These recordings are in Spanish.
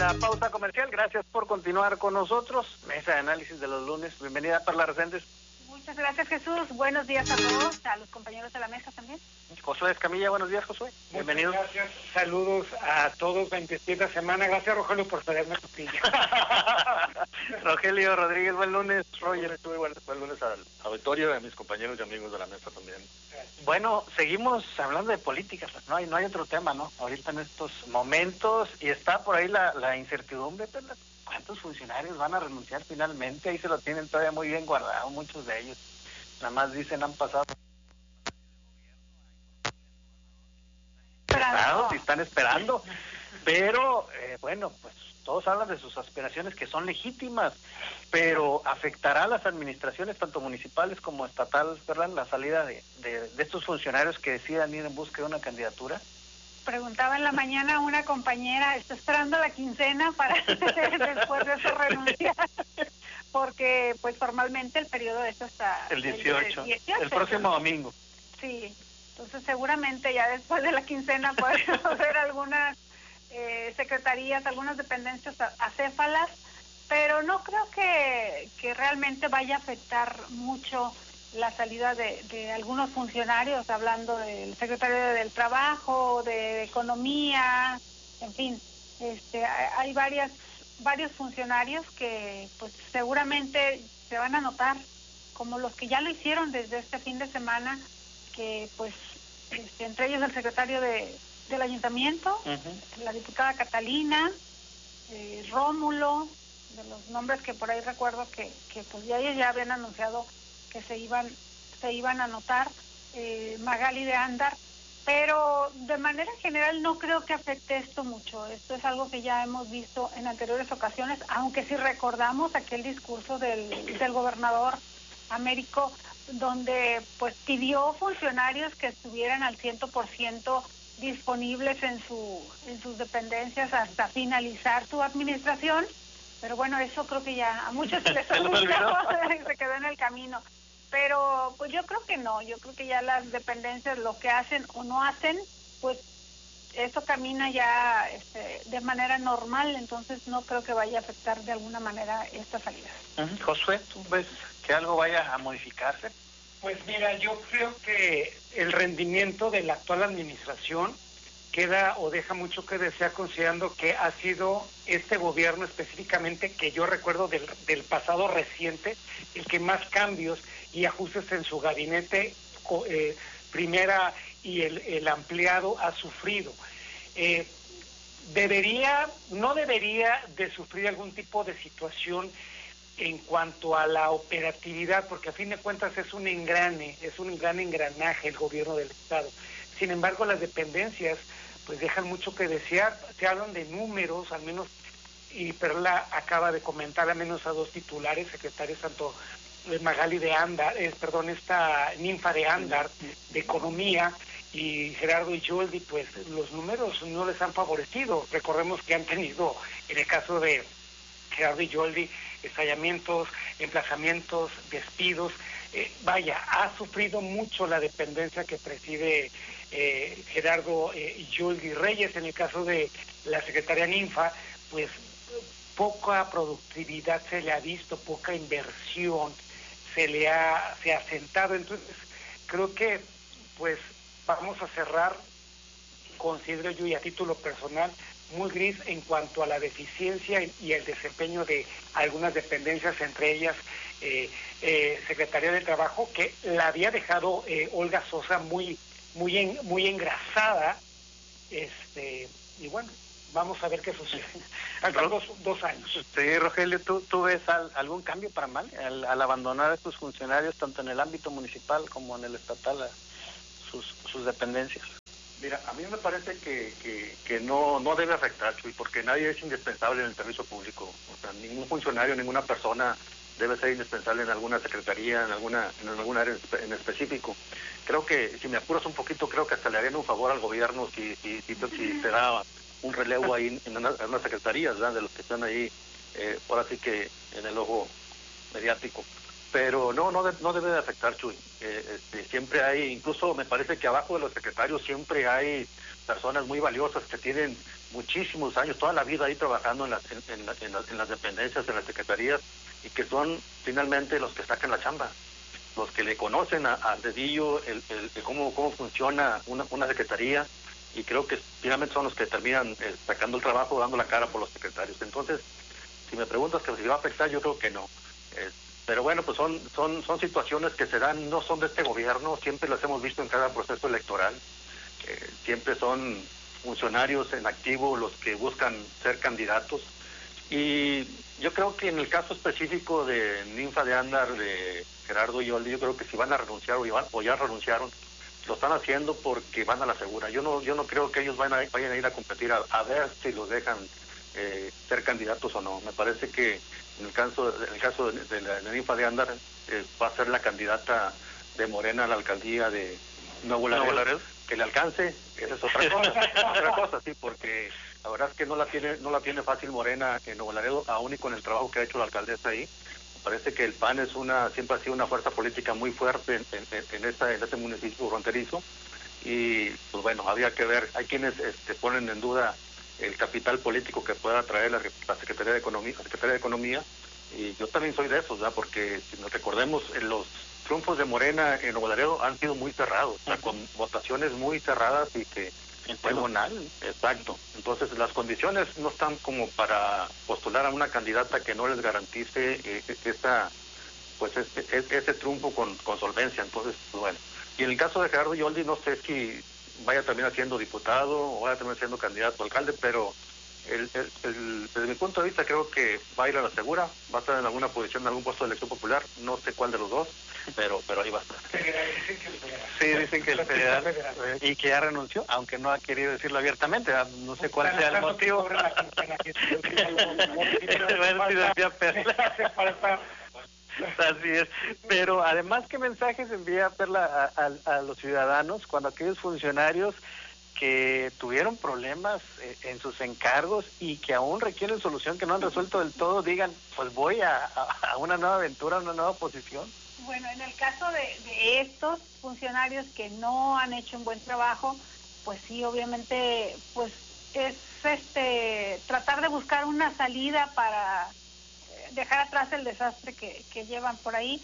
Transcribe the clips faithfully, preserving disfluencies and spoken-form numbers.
la pausa comercial. Gracias por continuar con nosotros. Mesa de análisis de los lunes. Bienvenida, Perla Reséndez. Muchas gracias, Jesús. Buenos días a todos, a los compañeros de la mesa también. Josué Escamilla, buenos días, Josué. Bienvenido. Muchas gracias. Saludos a todos. veintisiete semana. Gracias, Rogelio, por traerme tu pillo. Rogelio Rodríguez, buen lunes. Roger, Muy buen, buen lunes al auditorio y a mis compañeros y amigos de la mesa también. Bueno, seguimos hablando de política, pues no hay, no hay otro tema, ¿no? Ahorita en estos momentos, y está por ahí la, la incertidumbre, Perla. ¿Cuántos funcionarios van a renunciar finalmente? Ahí se lo tienen todavía muy bien guardado, muchos de ellos. Nada más dicen, han pasado. Esperando. Y están esperando. Pero, eh, bueno, pues todos hablan de sus aspiraciones que son legítimas, pero ¿afectará a las administraciones, tanto municipales como estatales, ¿verdad?, la salida de, de, de estos funcionarios que decidan ir en busca de una candidatura? Preguntaba en la mañana una compañera, está esperando la quincena para después de eso renunciar, porque pues formalmente el periodo es hasta el dieciocho, el, dieciocho, el próximo domingo. Sí, entonces seguramente ya después de la quincena podemos ver algunas eh, secretarías, algunas dependencias acéfalas, pero no creo que, que realmente vaya a afectar mucho la salida de, de algunos funcionarios, hablando del secretario del Trabajo, de Economía, en fin, este, hay varias varios funcionarios que pues seguramente se van a notar, como los que ya lo hicieron desde este fin de semana, que pues este, entre ellos el secretario de, del ayuntamiento, uh-huh. la diputada Catalina, eh, Rómulo, de los nombres que por ahí recuerdo que, que pues ya ellos ya habían anunciado que se iban se iban a notar, eh, Magali de Andar, pero de manera general no creo que afecte esto mucho. Esto es algo que ya hemos visto en anteriores ocasiones, aunque si recordamos aquel discurso del, del gobernador Américo, donde pues pidió funcionarios que estuvieran al cien por ciento disponibles en su en sus dependencias hasta finalizar su administración, pero bueno, eso creo que ya a muchos se les olvidó, se quedó en el camino. Pero pues yo creo que no, yo creo que ya las dependencias lo que hacen o no hacen, pues eso camina ya este, de manera normal, entonces no creo que vaya a afectar de alguna manera esta salida. Uh-huh. Josué, ¿tú ves que algo vaya a modificarse? Pues mira, yo creo que el rendimiento de la actual administración queda o deja mucho que desear, considerando que ha sido este gobierno específicamente, que yo recuerdo del, del pasado reciente, el que más cambios y ajustes en su gabinete eh, primera y el, el ampliado ha sufrido. Eh, debería, no debería de sufrir algún tipo de situación en cuanto a la operatividad, porque a fin de cuentas es un engrane, es un gran engranaje el gobierno del Estado. Sin embargo, las dependencias pues dejan mucho que desear. Se hablan de números, al menos, y Perla acaba de comentar al menos a dos titulares, secretarios, tanto Magali de Andar, eh, perdón, esta Ninfa de Andar, de Economía, y Gerardo y Yoldi, pues los números no les han favorecido. Recordemos que han tenido, en el caso de Gerardo y Yoldi, estallamientos, emplazamientos, despidos. Eh, vaya, ha sufrido mucho la dependencia que preside eh, Gerardo eh, y Yoldi Reyes. En el caso de la secretaria Ninfa, pues poca productividad se le ha visto, poca inversión se le ha, se ha sentado. Entonces, creo que pues vamos a cerrar, considero yo y a título personal, muy gris en cuanto a la deficiencia y el desempeño de algunas dependencias, entre ellas eh, eh, Secretaría de Trabajo, que la había dejado eh, Olga Sosa muy muy en, muy engrasada, este y bueno, vamos a ver qué sucede. Faltan dos, dos años. Sí, Rogelio, ¿tú, tú ves al, algún cambio para mal al, al abandonar a estos funcionarios, tanto en el ámbito municipal como en el estatal, a sus, sus dependencias? Mira, a mí me parece que, que, que no, no debe afectar, Chuy, porque nadie es indispensable en el servicio público. O sea, ningún funcionario, ninguna persona debe ser indispensable en alguna secretaría, en alguna en alguna área en específico. Creo que, si me apuras un poquito, creo que hasta le harían un favor al gobierno si si, si, si se da un relevo ahí en unas una secretarías, ¿verdad?, de los que están ahí, eh, ahora sí que en el ojo mediático. Pero no no, de, no debe de afectar, Chuy. Eh, este, siempre hay, incluso me parece que abajo de los secretarios siempre hay personas muy valiosas que tienen muchísimos años, toda la vida ahí trabajando en las, en, en, en, las, en las dependencias, en las secretarías, y que son finalmente los que sacan la chamba, los que le conocen al dedillo el, el, el cómo, cómo funciona una, una secretaría, y creo que finalmente son los que terminan eh, sacando el trabajo, dando la cara por los secretarios. Entonces, si me preguntas que si va a afectar, yo creo que no. Eh, pero bueno, pues son, son, son situaciones que se dan, no son de este gobierno, siempre las hemos visto en cada proceso electoral. Eh, siempre son funcionarios en activo los que buscan ser candidatos, y yo creo que en el caso específico de Ninfa de Ándar, de Gerardo Yoldi, yo creo que si van a renunciar o, iban, o ya renunciaron, lo están haciendo porque van a la segura. Yo no yo no creo que ellos vayan a, vayan a ir a competir a, a ver si los dejan eh, ser candidatos o no. Me parece que en el caso en el caso de, de la de Ninfa de Ándar eh, va a ser la candidata de Morena a la alcaldía de Nuevo Laredo. Nuevo Laredo. Que le alcance, esa es otra cosa, otra cosa, sí, porque la verdad es que no la tiene no la tiene fácil Morena en Nuevo Laredo, aún y con el trabajo que ha hecho la alcaldesa ahí. Me parece que el P A N es una siempre ha sido una fuerza política muy fuerte en, en, en, esta, en este municipio fronterizo, y pues bueno, había que ver, hay quienes este, ponen en duda el capital político que pueda traer la, la Secretaría de Economía, la Secretaría de Economía, y yo también soy de esos, ¿verdad? Porque si nos recordemos, en los triunfos de Morena en Nuevo Laredo han sido muy cerrados, o sea, con votaciones muy cerradas y que en tribunal, exacto. Entonces las condiciones no están como para postular a una candidata que no les garantice eh, esa, pues ese, ese triunfo con, con solvencia. Entonces, pues bueno. Y en el caso de Gerardo Yoldi, no sé si vaya también siendo diputado o vaya también siendo candidato a alcalde, pero el, el, el, desde mi punto de vista creo que va a ir a la segura, va a estar en alguna posición, en algún puesto de elección popular, no sé cuál de los dos, pero pero ahí va a estar. Sí, dicen que el federal, y que ya renunció, aunque no ha querido decirlo abiertamente, no sé cuál sea el motivo. Así es, pero además, ¿qué mensajes envía Perla a, a, a los ciudadanos cuando aquellos funcionarios que tuvieron problemas eh, en sus encargos y que aún requieren solución, que no han resuelto del todo, digan, pues voy a, a, a una nueva aventura, a una nueva posición? Bueno, en el caso de, de estos funcionarios que no han hecho un buen trabajo, pues sí, obviamente, pues es este tratar de buscar una salida para dejar atrás el desastre que, que llevan por ahí,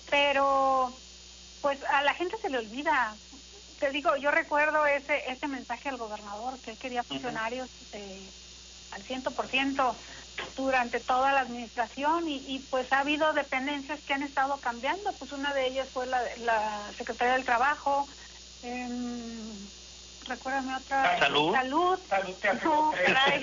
pero pues a la gente se le olvida. Te digo, yo recuerdo ese ese mensaje al gobernador, que él quería funcionarios eh, al ciento por ciento durante toda la administración, y, y pues ha habido dependencias que han estado cambiando. Pues una de ellas fue la, la Secretaría del Trabajo, eh, recuérdame otra. Salud. Salud. Salud. No,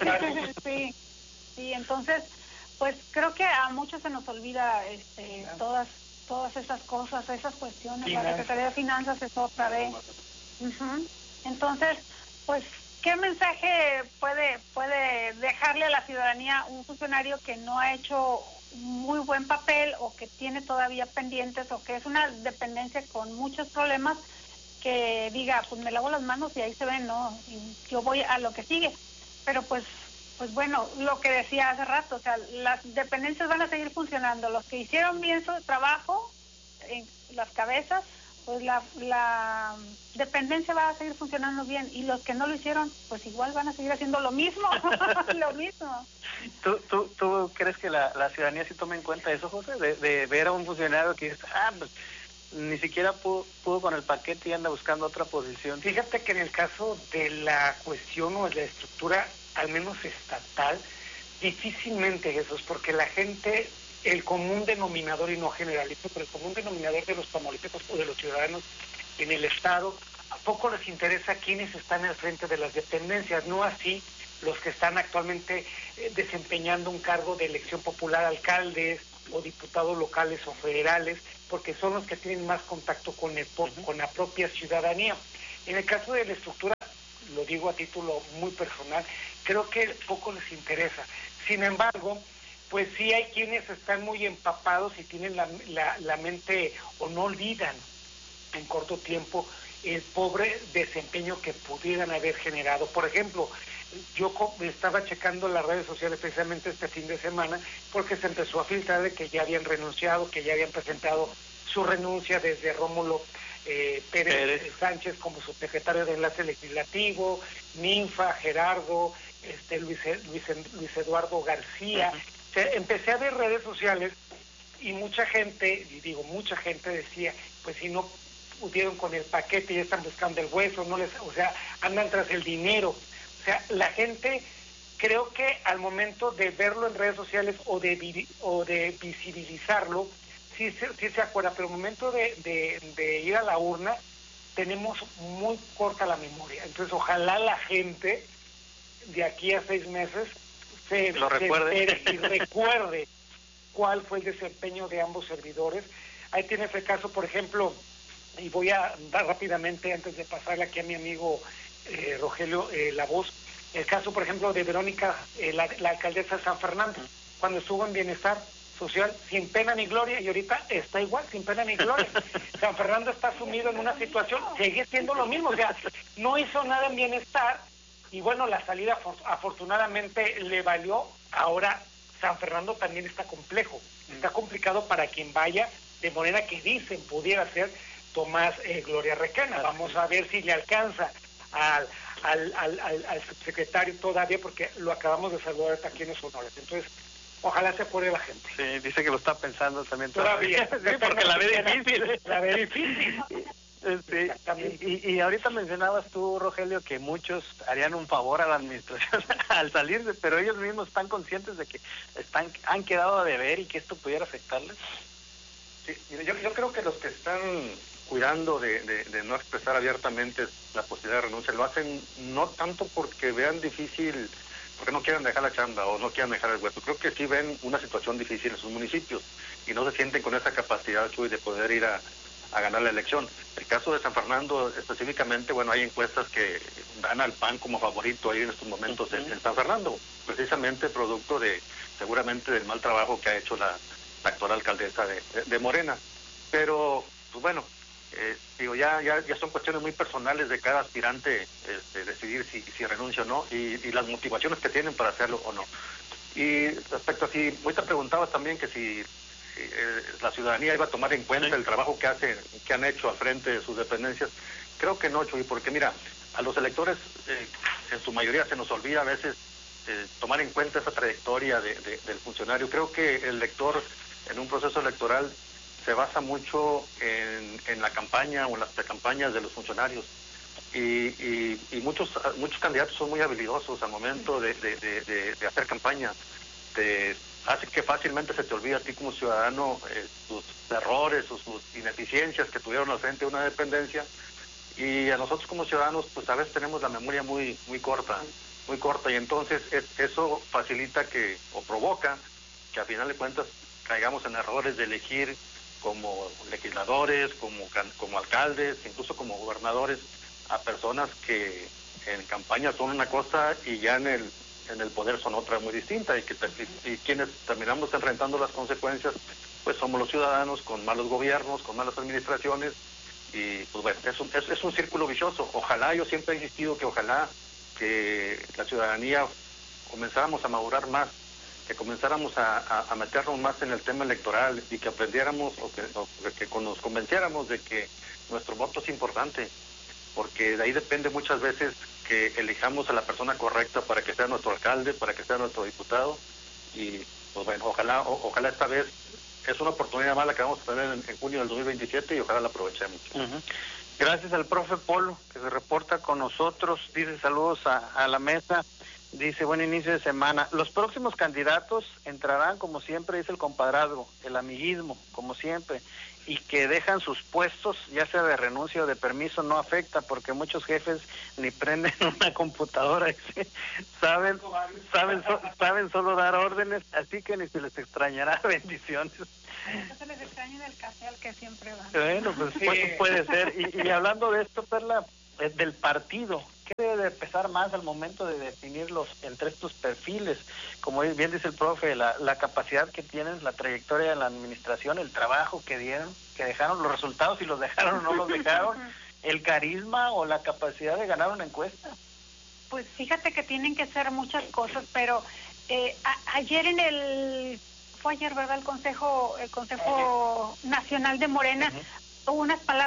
sí, sí, entonces, pues creo que a muchos se nos olvida este, todas todas esas cosas, esas cuestiones. Finanzas. La Secretaría de Finanzas es otra vez. Uh-huh. Entonces, pues, ¿qué mensaje puede puede dejarle a la ciudadanía un funcionario que no ha hecho muy buen papel, o que tiene todavía pendientes, o que es una dependencia con muchos problemas, que diga, pues me lavo las manos y ahí se ven, ¿no? Y yo voy a lo que sigue? Pero pues pues bueno, lo que decía hace rato, o sea, las dependencias van a seguir funcionando. Los que hicieron bien su trabajo en las cabezas, pues la, la dependencia va a seguir funcionando bien, y los que no lo hicieron, pues igual van a seguir haciendo lo mismo, lo mismo. ¿Tú, tú, ¿Tú crees que la, la ciudadanía sí tome en cuenta eso, José? De, de ver a un funcionario que dice, ah, pues ni siquiera pudo, pudo con el paquete y anda buscando otra posición. Fíjate que en el caso de la cuestión o de la estructura, al menos estatal, difícilmente eso es, porque la gente, el común denominador, y no generalizo, pero el común denominador de los tamaulipecos o de los ciudadanos en el Estado, a poco les interesa quiénes están al frente de las dependencias, no así los que están actualmente eh, desempeñando un cargo de elección popular, alcaldes o diputados locales o federales, porque son los que tienen más contacto con el con la propia ciudadanía. En el caso de la estructura, lo digo a título muy personal, creo que poco les interesa. Sin embargo, pues sí hay quienes están muy empapados y tienen la, la, la mente, o no olvidan en corto tiempo el pobre desempeño que pudieran haber generado. Por ejemplo, yo estaba checando las redes sociales precisamente este fin de semana, porque se empezó a filtrar de que ya habían renunciado, que ya habían presentado su renuncia, desde Rómulo eh, Pérez, Pérez Sánchez como subsecretario de Enlace Legislativo, Ninfa, Gerardo, este Luis, Luis, Luis Eduardo García. O sea, empecé a ver redes sociales y mucha gente, y digo mucha gente decía, pues si no pudieron con el paquete y ya están buscando el hueso, no les, o sea, andan tras el dinero. O sea, la gente, creo que al momento de verlo en redes sociales o de o de visibilizarlo, sí, sí se acuerda, pero al momento de, de, de ir a la urna, tenemos muy corta la memoria. Entonces, ojalá la gente de aquí a seis meses se, lo se recuerde y recuerde cuál fue el desempeño de ambos servidores. Ahí tienes el caso, por ejemplo, y voy a dar rápidamente, antes de pasarle aquí a mi amigo eh, Rogelio eh, la voz, el caso, por ejemplo, de Verónica, eh, la, la alcaldesa de San Fernando, cuando estuvo en Bienestar Social, sin pena ni gloria, y ahorita está igual, sin pena ni gloria. San Fernando está sumido en una situación, sigue siendo lo mismo, o sea, no hizo nada en Bienestar, y bueno, la salida afortunadamente le valió. Ahora San Fernando también está complejo, está complicado para quien vaya de Morena, que dicen pudiera ser Tomás eh, Gloria Requena. Vamos a ver si le alcanza al, al, al, al, al subsecretario todavía, porque lo acabamos de saludar aquí en los honores. Entonces, ojalá se acuerde la gente. Sí, dice que lo está pensando también todavía. todavía. Sí, porque la ve difícil. La ve difícil. Sí. Y, y ahorita mencionabas tú, Rogelio, que muchos harían un favor a la administración al salirse, pero ellos mismos están conscientes de que están han quedado a deber y que esto pudiera afectarles. Sí, yo, yo creo que los que están cuidando de, de, de no expresar abiertamente la posibilidad de renuncia lo hacen no tanto porque vean difícil, porque no quieran dejar la chamba o no quieran dejar el hueso. Creo que sí ven una situación difícil en sus municipios y no se sienten con esa capacidad, Chuy, de poder ir a, a ganar la elección. El caso de San Fernando específicamente, bueno, hay encuestas que dan al P A N como favorito ahí en estos momentos en, en San Fernando, precisamente producto de, seguramente, del mal trabajo que ha hecho la, la actual alcaldesa de, de, de Morena. Pero, pues bueno, eh, digo, ya, ya ya son cuestiones muy personales de cada aspirante, este, decidir si, si renuncia o no, y, y las motivaciones que tienen para hacerlo o no. Y respecto a si, ahorita preguntabas también que si eh, la ciudadanía iba a tomar en cuenta el trabajo que hacen, que han hecho al frente de sus dependencias. Creo que no, Chuy, porque mira, a los electores eh, en su mayoría se nos olvida a veces eh, tomar en cuenta esa trayectoria de, de, del funcionario. Creo que el elector en un proceso electoral se basa mucho en, en la campaña o en las precampañas de los funcionarios. Y, y, y muchos muchos candidatos son muy habilidosos al momento de, de, de, de, de hacer campaña. Te hace que fácilmente se te olvida a ti como ciudadano eh, tus errores o sus ineficiencias que tuvieron al frente de una dependencia. Y a nosotros como ciudadanos, pues a veces tenemos la memoria muy muy corta, muy corta, y entonces es, eso facilita que, o provoca, que a final de cuentas caigamos en errores de elegir como legisladores, como, como alcaldes, incluso como gobernadores, a personas que en campaña son una cosa y ya en el en el poder son otra muy distinta, y que y, y quienes terminamos enfrentando las consecuencias pues somos los ciudadanos, con malos gobiernos, con malas administraciones, y pues bueno, es un, es, es un círculo vicioso. Ojalá, yo siempre he insistido que ojalá que la ciudadanía comenzáramos a madurar más, que comenzáramos a, a, a meternos más en el tema electoral y que aprendiéramos o que, o que nos convenciéramos de que nuestro voto es importante, porque de ahí depende muchas veces que elijamos a la persona correcta para que sea nuestro alcalde, para que sea nuestro diputado. Y pues bueno, ojalá o, ojalá esta vez es una oportunidad más la que vamos a tener en, en junio del dos mil veintisiete, y ojalá la aprovechemos. Uh-huh. Gracias al profe Polo, que se reporta con nosotros, dice saludos a, a la mesa. Dice, buen inicio de semana. Los próximos candidatos entrarán, como siempre, dice el compadrazgo, el amiguismo, como siempre, y que dejan sus puestos, ya sea de renuncia o de permiso, no afecta, porque muchos jefes ni prenden una computadora, dice, saben, saben, so, saben solo dar órdenes, así que ni se les extrañará. Bendiciones. No se les extraña el café al que siempre van. Bueno, pues sí. puede, puede ser. Y, y hablando de esto, Perla, del partido, ¿qué debe de pesar más al momento de definirlos entre estos perfiles? Como bien dice el profe, la, la capacidad que tienen, la trayectoria de la administración, el trabajo que dieron, que dejaron, los resultados, si los dejaron o no los dejaron, el carisma o la capacidad de ganar una encuesta. Pues fíjate que tienen que ser muchas cosas, pero eh, a, ayer en el, fue ayer, ¿verdad? El Consejo, el Consejo Nacional de Morena, uh-huh. hubo unas palabras